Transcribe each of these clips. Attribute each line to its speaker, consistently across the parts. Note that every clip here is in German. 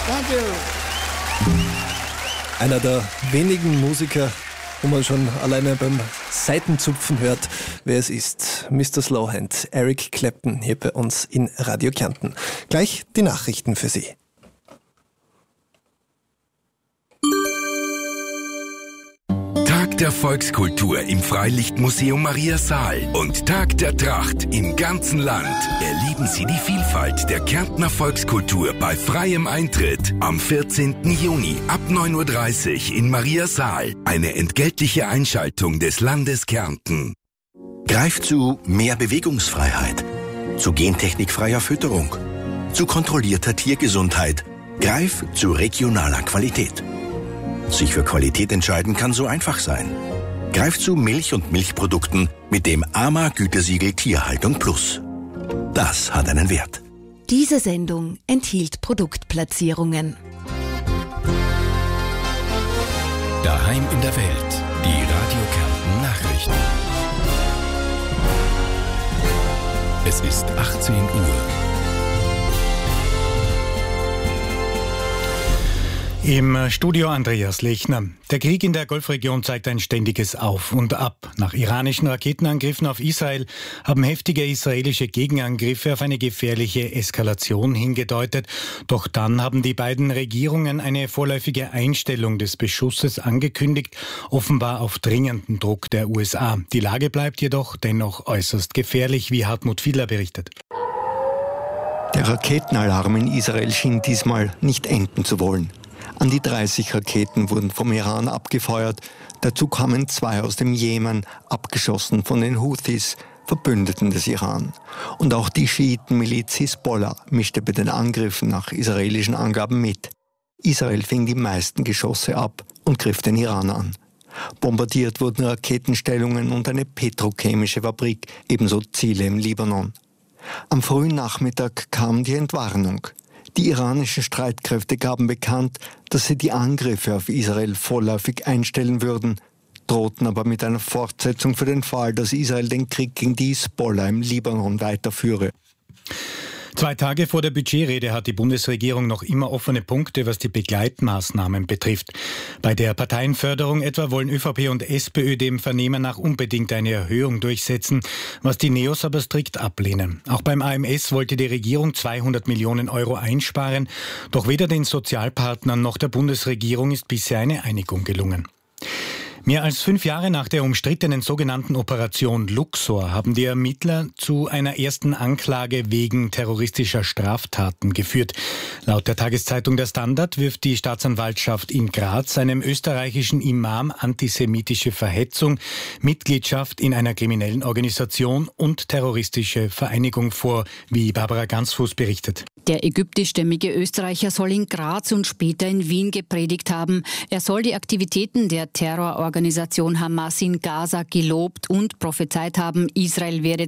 Speaker 1: Danke.
Speaker 2: Einer der wenigen Musiker, wo man schon alleine beim Saitenzupfen hört, wer es ist. Mr. Slowhand, Eric Clapton, hier bei uns in Radio Kärnten. Gleich die Nachrichten für Sie.
Speaker 3: Tag der Volkskultur im Freilichtmuseum Maria Saal und Tag der Tracht im ganzen Land. Erleben Sie die Vielfalt der Kärntner Volkskultur bei freiem Eintritt am 14. Juni ab 9.30 Uhr in Maria Saal. Eine entgeltliche Einschaltung des Landes Kärnten.
Speaker 4: Greift zu mehr Bewegungsfreiheit, zu gentechnikfreier Fütterung, zu kontrollierter Tiergesundheit. Greif zu regionaler Qualität. Sich für Qualität entscheiden kann so einfach sein. Greif zu Milch und Milchprodukten mit dem AMA-Gütesiegel Tierhaltung Plus. Das hat einen Wert.
Speaker 5: Diese Sendung enthielt Produktplatzierungen.
Speaker 3: Daheim in der Welt. Die Radio Kärnten Nachrichten. Es ist 18 Uhr.
Speaker 6: Im Studio Andreas Lechner. Der Krieg in der Golfregion zeigt ein ständiges Auf und Ab. Nach iranischen Raketenangriffen auf Israel haben heftige israelische Gegenangriffe auf eine gefährliche Eskalation hingedeutet. Doch dann haben die beiden Regierungen eine vorläufige Einstellung des Beschusses angekündigt, offenbar auf dringenden Druck der USA. Die Lage bleibt jedoch dennoch äußerst gefährlich, wie Hartmut Fiedler berichtet.
Speaker 7: Der Raketenalarm in Israel schien diesmal nicht enden zu wollen. An die 30 Raketen wurden vom Iran abgefeuert. Dazu kamen 2 aus dem Jemen, abgeschossen von den Houthis, Verbündeten des Iran. Und auch die Schiitenmiliz Hisbollah mischte bei den Angriffen nach israelischen Angaben mit. Israel fing die meisten Geschosse ab und griff den Iran an. Bombardiert wurden Raketenstellungen und eine petrochemische Fabrik, ebenso Ziele im Libanon. Am frühen Nachmittag kam die Entwarnung. Die iranischen Streitkräfte gaben bekannt, dass sie die Angriffe auf Israel vorläufig einstellen würden, drohten aber mit einer Fortsetzung für den Fall, dass Israel den Krieg gegen die Hisbollah im Libanon weiterführe.
Speaker 6: 2 Tage vor der Budgetrede hat die Bundesregierung noch immer offene Punkte, was die Begleitmaßnahmen betrifft. Bei der Parteienförderung etwa wollen ÖVP und SPÖ dem Vernehmen nach unbedingt eine Erhöhung durchsetzen, was die Neos aber strikt ablehnen. Auch beim AMS wollte die Regierung 200 Millionen Euro einsparen, doch weder den Sozialpartnern noch der Bundesregierung ist bisher eine Einigung gelungen. Mehr als 5 Jahre nach der umstrittenen sogenannten Operation Luxor haben die Ermittler zu einer ersten Anklage wegen terroristischer Straftaten geführt. Laut der Tageszeitung Der Standard wirft die Staatsanwaltschaft in Graz einem österreichischen Imam antisemitische Verhetzung, Mitgliedschaft in einer kriminellen Organisation und terroristische Vereinigung vor, wie Barbara Gansfuß berichtet.
Speaker 8: Der ägyptischstämmige Österreicher soll in Graz und später in Wien gepredigt haben. Er soll die Aktivitäten der Terrororganisation Hamas in Gaza gelobt und prophezeit haben, Israel werde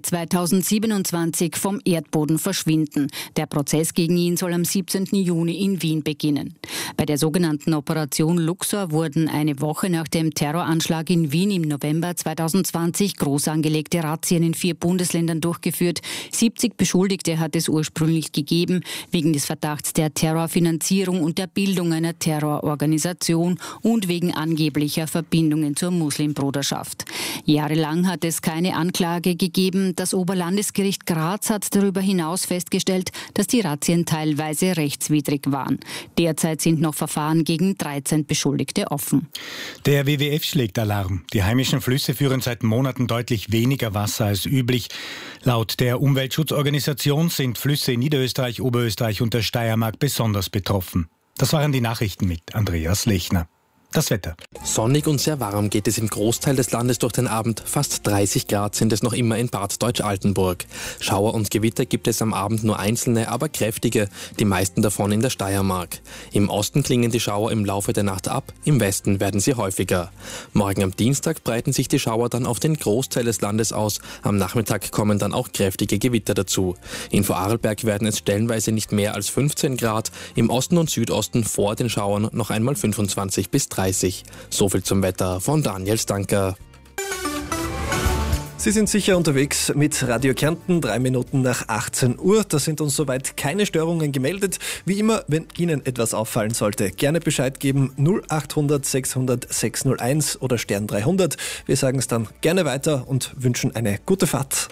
Speaker 8: 2027 vom Erdboden verschwinden. Der Prozess gegen ihn soll am 17. Juni in Wien beginnen. Bei der sogenannten Operation Luxor wurden eine Woche nach dem Terroranschlag in Wien im November 2020 groß angelegte Razzien in 4 Bundesländern durchgeführt. 70 Beschuldigte hat es ursprünglich gegeben, wegen des Verdachts der Terrorfinanzierung und der Bildung einer Terrororganisation und wegen angeblicher Verbindungen zur Muslimbruderschaft. Jahrelang hat es keine Anklage gegeben. Das Oberlandesgericht Graz hat darüber hinaus festgestellt, dass die Razzien teilweise rechtswidrig waren. Derzeit sind noch Verfahren gegen 13 Beschuldigte offen.
Speaker 6: Der WWF schlägt Alarm. Die heimischen Flüsse führen seit Monaten deutlich weniger Wasser als üblich. Laut der Umweltschutzorganisation sind Flüsse in Niederösterreich, Oberösterreich und der Steiermark besonders betroffen. Das waren die Nachrichten mit Andreas Lechner. Das Wetter.
Speaker 9: Sonnig und sehr warm geht es im Großteil des Landes durch den Abend. Fast 30 Grad sind es noch immer in Bad Deutsch-Altenburg. Schauer und Gewitter gibt es am Abend nur einzelne, aber kräftige, die meisten davon in der Steiermark. Im Osten klingen die Schauer im Laufe der Nacht ab, im Westen werden sie häufiger. Morgen am Dienstag breiten sich die Schauer dann auf den Großteil des Landes aus. Am Nachmittag kommen dann auch kräftige Gewitter dazu. In Vorarlberg werden es stellenweise nicht mehr als 15 Grad, im Osten und Südosten vor den Schauern noch einmal 25 bis 30. So viel zum Wetter von Daniel Stanker.
Speaker 2: Sie sind sicher unterwegs mit Radio Kärnten, 3 Minuten nach 18 Uhr. Da sind uns soweit keine Störungen gemeldet. Wie immer, wenn Ihnen etwas auffallen sollte, gerne Bescheid geben. 0800 600 601 oder Stern 300. Wir sagen es dann gerne weiter und wünschen eine gute Fahrt.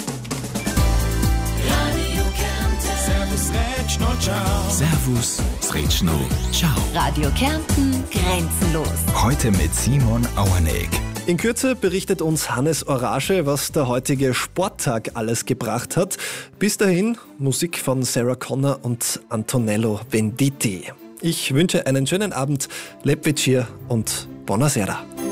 Speaker 3: Servus, Sretschno, ciao.
Speaker 5: Radio Kärnten, grenzenlos.
Speaker 3: Heute mit Simon Auerneck.
Speaker 2: In Kürze berichtet uns Hannes Orage, was der heutige Sporttag alles gebracht hat. Bis dahin Musik von Sarah Connor und Antonello Venditti. Ich wünsche einen schönen Abend, Lep Večer und Buonasera.